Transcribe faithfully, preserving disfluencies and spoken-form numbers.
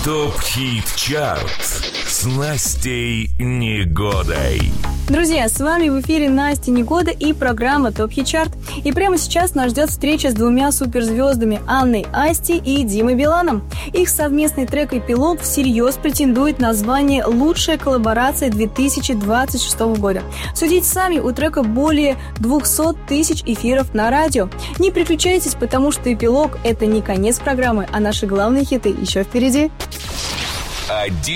ТОП-хит-чарт с Настей Негодой. Друзья, с вами в эфире Настя Негода и программа ТОП-хит-чарт. И прямо сейчас нас ждет встреча с двумя суперзвездами Анной Асти и Димой Биланом. Их совместный трек «Эпилог» всерьез претендует на звание «Лучшая коллаборация две тысячи двадцать шестого года». Судите сами, у трека более двести тысяч эфиров на радио. Не переключайтесь, потому что «Эпилог» — это не конец программы, а наши главные хиты еще впереди. Один